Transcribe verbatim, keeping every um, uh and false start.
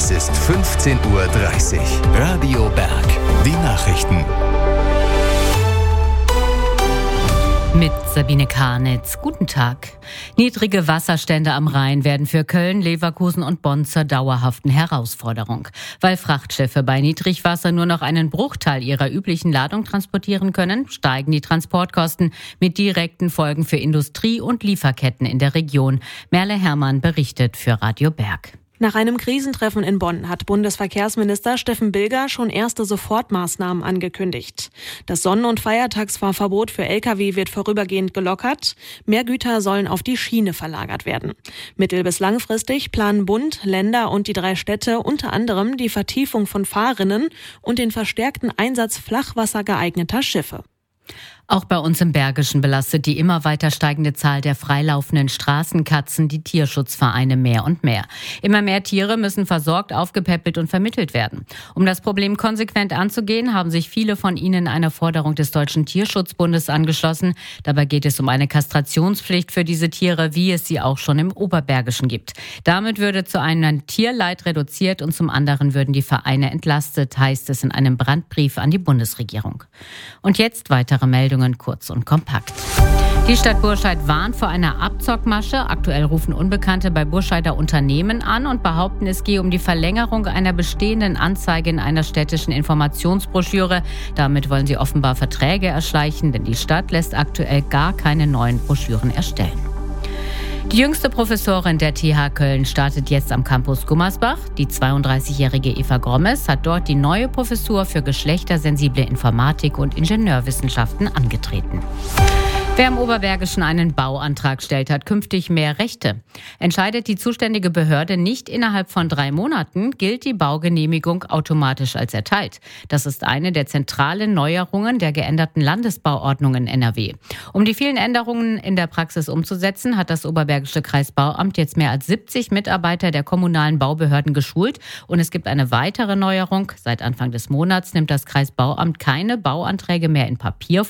Es ist fünfzehn Uhr dreißig. Radio Berg. Die Nachrichten. Mit Sabine Karnitz. Guten Tag. Niedrige Wasserstände am Rhein werden für Köln, Leverkusen und Bonn zur dauerhaften Herausforderung. Weil Frachtschiffe bei Niedrigwasser nur noch einen Bruchteil ihrer üblichen Ladung transportieren können, steigen die Transportkosten mit direkten Folgen für Industrie und Lieferketten in der Region. Merle Herrmann berichtet für Radio Berg. Nach einem Krisentreffen in Bonn hat Bundesverkehrsminister Steffen Bilger schon erste Sofortmaßnahmen angekündigt. Das Sonnen- und Feiertagsfahrverbot für L K W wird vorübergehend gelockert. Mehr Güter sollen auf die Schiene verlagert werden. Mittel- bis langfristig planen Bund, Länder und die drei Städte unter anderem die Vertiefung von Fahrrinnen und den verstärkten Einsatz flachwassergeeigneter Schiffe. Auch bei uns im Bergischen belastet die immer weiter steigende Zahl der freilaufenden Straßenkatzen die Tierschutzvereine mehr und mehr. Immer mehr Tiere müssen versorgt, aufgepäppelt und vermittelt werden. Um das Problem konsequent anzugehen, haben sich viele von ihnen einer Forderung des Deutschen Tierschutzbundes angeschlossen. Dabei geht es um eine Kastrationspflicht für diese Tiere, wie es sie auch schon im Oberbergischen gibt. Damit würde zu einem Tierleid reduziert und zum anderen würden die Vereine entlastet, heißt es in einem Brandbrief an die Bundesregierung. Und jetzt weitere Meldungen. Kurz und kompakt. Die Stadt Burscheid warnt vor einer Abzockmasche. Aktuell rufen Unbekannte bei Burscheider Unternehmen an und behaupten, es gehe um die Verlängerung einer bestehenden Anzeige in einer städtischen Informationsbroschüre. Damit wollen sie offenbar Verträge erschleichen, denn die Stadt lässt aktuell gar keine neuen Broschüren erstellen. Die jüngste Professorin der T H Köln startet jetzt am Campus Gummersbach. Die zweiunddreißigjährige Eva Grommes hat dort die neue Professur für geschlechtersensible Informatik und Ingenieurwissenschaften angetreten. Wer im Oberbergischen einen Bauantrag stellt, hat künftig mehr Rechte. Entscheidet die zuständige Behörde nicht innerhalb von drei Monaten, gilt die Baugenehmigung automatisch als erteilt. Das ist eine der zentralen Neuerungen der geänderten Landesbauordnung in N R W. Um die vielen Änderungen in der Praxis umzusetzen, hat das Oberbergische Kreisbauamt jetzt mehr als siebzig Mitarbeiter der kommunalen Baubehörden geschult. Und es gibt eine weitere Neuerung. Seit Anfang des Monats nimmt das Kreisbauamt keine Bauanträge mehr in Papierform